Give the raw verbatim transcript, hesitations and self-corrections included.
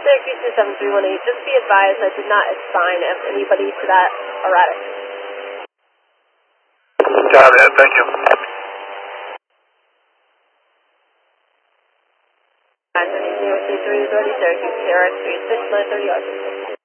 Syracuse two seven three one eight, just be advised I did not assign anybody to that erratic. Got it, thank you. nine three zero two three is ready, Syracuse, Sierra three six nine thirty.